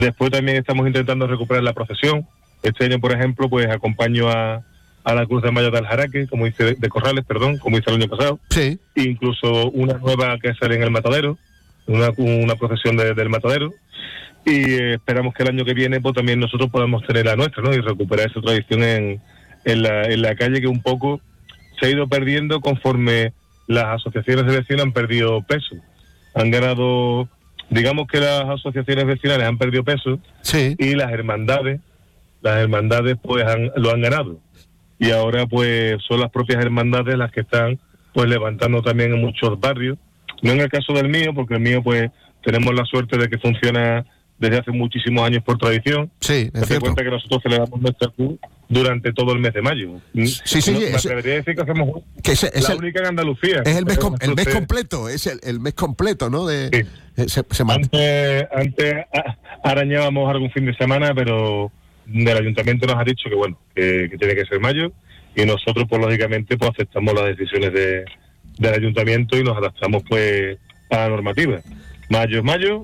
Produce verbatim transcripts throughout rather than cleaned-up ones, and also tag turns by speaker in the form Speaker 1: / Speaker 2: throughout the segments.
Speaker 1: Después también estamos intentando recuperar la procesión. Este año, por ejemplo, pues acompaño a, a la Cruz de Mayo de Aljaraque, como hice de Corrales, perdón, como hice el año pasado.
Speaker 2: Sí.
Speaker 1: Incluso una nueva que sale en el Matadero, una, una procesión de, del Matadero. Y eh, esperamos que el año que viene pues también nosotros podamos tener la nuestra, ¿no? Y recuperar esa tradición en, en, la, en la calle, que un poco se ha ido perdiendo conforme las asociaciones de vecinos han perdido peso. Han ganado, digamos que las asociaciones vecinales han perdido peso,
Speaker 2: sí.
Speaker 1: Y las hermandades, las hermandades pues han, lo han ganado. Y ahora pues son las propias hermandades las que están pues levantando también en muchos barrios. No en el caso del mío, porque el mío pues tenemos la suerte de que funciona desde hace muchísimos años por tradición.
Speaker 2: Sí, es cierto.
Speaker 1: Cuenta que nosotros celebramos nuestra cruz durante todo el mes de mayo.
Speaker 2: Sí, sí,
Speaker 1: no,
Speaker 2: sí.
Speaker 1: me atrevería a decir que hacemos
Speaker 2: que es, es
Speaker 1: la
Speaker 2: el,
Speaker 1: única en Andalucía.
Speaker 2: Es el mes, com, el mes
Speaker 1: Entonces,
Speaker 2: completo, es el, el mes completo, ¿no? De,
Speaker 1: sí.
Speaker 2: se, se
Speaker 1: antes, antes arañábamos algún fin de semana, pero del ayuntamiento nos ha dicho que bueno, que, que tiene que ser mayo, y nosotros pues lógicamente pues aceptamos las decisiones de, del ayuntamiento y nos adaptamos pues a la normativa. Mayo es mayo.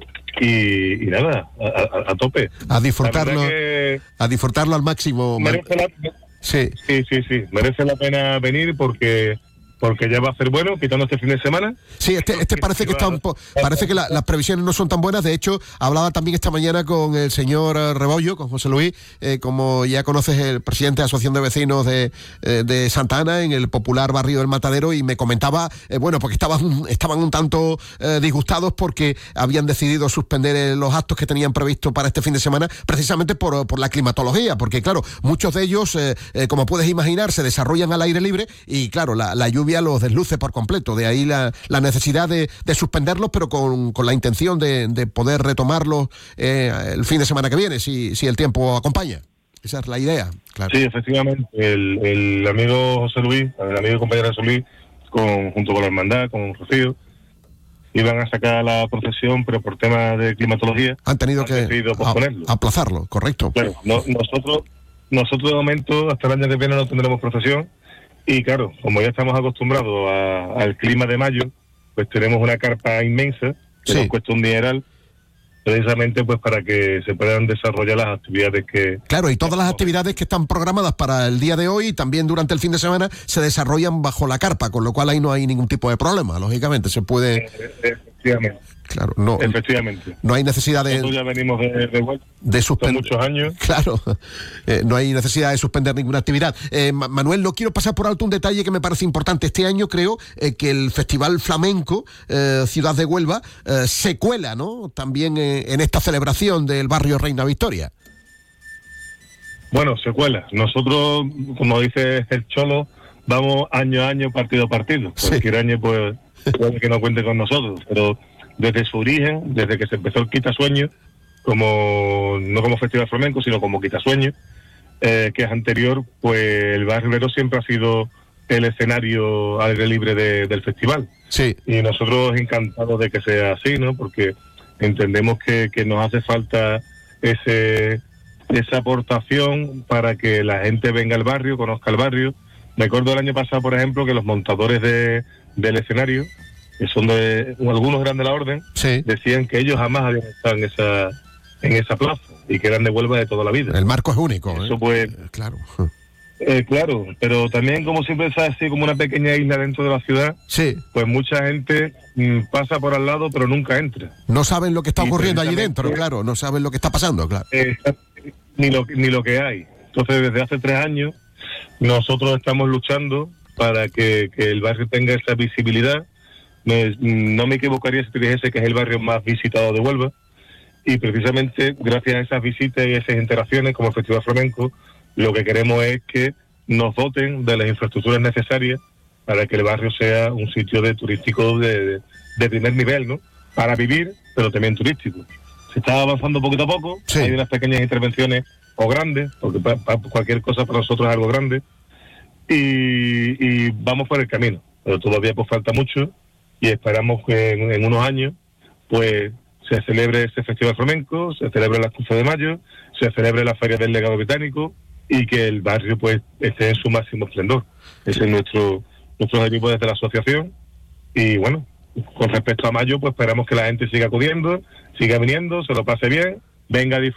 Speaker 1: Y, y nada, a, a, a tope.
Speaker 2: A disfrutarlo, que a disfrutarlo al máximo.
Speaker 1: Merece la,
Speaker 2: sí.
Speaker 1: sí, sí, sí, merece la pena venir porque porque ya va a ser bueno, quitando este fin de semana.
Speaker 2: Sí, este, este parece que está un po, parece que la, las previsiones no son tan buenas. De hecho, hablaba también esta mañana con el señor Rebollo, con José Luis, eh, como ya conoces, el presidente de la Asociación de Vecinos de, eh, de Santa Ana, en el popular barrio del Matadero, y me comentaba, eh, bueno, porque estaban, estaban un tanto eh, disgustados porque habían decidido suspender eh, los actos que tenían previsto para este fin de semana, precisamente por, por la climatología, porque claro, muchos de ellos, eh, eh, como puedes imaginar, se desarrollan al aire libre y claro, la, la lluvia los desluce por completo, de ahí la, la necesidad de, de suspenderlos, pero con, con la intención de, de poder retomarlos eh, el fin de semana que viene, si, si el tiempo acompaña. Esa es la idea, claro.
Speaker 1: Sí, efectivamente, el, el amigo José Luis, el amigo y compañero José Luis, con, junto con la hermandad, con Rocío, iban a sacar la procesión, pero por temas de climatología
Speaker 2: han tenido han que
Speaker 1: posponerlo.
Speaker 2: A, aplazarlo, correcto.
Speaker 1: Claro, no, nosotros, nosotros de momento, hasta el año que viene no tendremos procesión. Y claro, como ya estamos acostumbrados a, al clima de mayo, pues tenemos una carpa inmensa que sí. nos cuesta un dineral, precisamente pues para que se puedan desarrollar las actividades que...
Speaker 2: Claro, y todas las actividades que están programadas para el día de hoy y también durante el fin de semana se desarrollan bajo la carpa, con lo cual ahí no hay ningún tipo de problema, lógicamente se puede...
Speaker 1: Efectivamente.
Speaker 2: Claro, no,
Speaker 1: efectivamente.
Speaker 2: No hay necesidad de...
Speaker 1: Nosotros ya venimos de, de, vuelta,
Speaker 2: de suspender
Speaker 1: muchos años.
Speaker 2: Claro, eh, no hay necesidad de suspender ninguna actividad. Eh, Manuel, no quiero pasar por alto un detalle que me parece importante. Este año creo eh, que el Festival Flamenco eh, Ciudad de Huelva eh, se cuela, ¿no? También eh, en esta celebración del barrio Reina Victoria.
Speaker 1: Bueno, se cuela. Nosotros, como dice el Cholo, vamos año a año, partido a partido. Sí. Cualquier año pues puede que no cuente con nosotros, pero desde su origen, desde que se empezó el Quitasueño, como no como Festival Flamenco, sino como Quitasueño, eh, que es anterior, pues el barrio Obrero siempre ha sido el escenario al aire libre de, del festival.
Speaker 2: Sí.
Speaker 1: Y nosotros encantados de que sea así, ¿no? Porque entendemos que, que nos hace falta ese esa aportación para que la gente venga al barrio, conozca el barrio. Me acuerdo el año pasado, por ejemplo, que los montadores de, del escenario, que son de algunos eran de la orden,
Speaker 2: sí.
Speaker 1: decían que ellos jamás habían estado en esa en esa plaza y que eran de Huelva de toda la vida.
Speaker 2: El marco es único.
Speaker 1: Eso
Speaker 2: ¿eh?
Speaker 1: pues,
Speaker 2: eh, claro.
Speaker 1: Eh, claro, pero también como siempre es así como una pequeña isla dentro de la ciudad,
Speaker 2: sí.
Speaker 1: pues mucha gente mm, pasa por al lado pero nunca entra.
Speaker 2: No saben lo que está ocurriendo allí dentro, claro, no saben lo que está pasando, claro.
Speaker 1: Eh, ni lo ni lo que hay. Entonces desde hace tres años nosotros estamos luchando para que, que el barrio tenga esa visibilidad. Me, no me equivocaría si te dijese que es el barrio más visitado de Huelva, y precisamente gracias a esas visitas y esas interacciones como el Festival Flamenco, lo que queremos es que nos doten de las infraestructuras necesarias para que el barrio sea un sitio de turístico de, de primer nivel, ¿no? Para vivir, pero también turístico. Se está avanzando poquito a poco,
Speaker 2: sí.
Speaker 1: Hay unas pequeñas intervenciones o grandes, porque pa, pa, cualquier cosa para nosotros es algo grande, y, y vamos por el camino, pero todavía pues falta mucho, y esperamos que en, en unos años pues se celebre ese Festival Flamenco, se celebre la Cruz de Mayo, se celebre la Feria del Legado Británico, y que el barrio pues esté en su máximo esplendor. Ese es nuestro nuestro objetivo desde la asociación. Y bueno, con respecto a mayo, pues esperamos que la gente siga acudiendo, siga viniendo, se lo pase bien, Venga,